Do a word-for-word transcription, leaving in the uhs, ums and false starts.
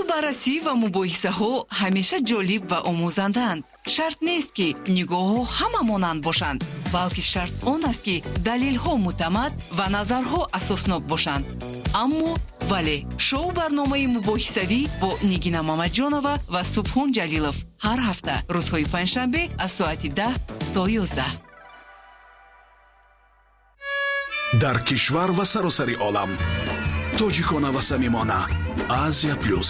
баҳсу баррасӣ ва мубоҳисаҳо ҳамеша ҷолиб ва омӯзанданд. шарт нест ки нигоҳҳо ҳама монанд бошанд, балки шарт он аст ки далелҳо муътамад ва назарҳо асоснок бошанд. аммо вале шоу барномаи мубоҳисавӣ бо Нигина Мамаҷонова ва Субҳон Ҷалилов ҳар ҳафта рӯзҳои панҷшанбе аз соати даҳ то ёздаҳ. дар кишвар ва саросари олам тоҷикона ва самимона Азия плюс.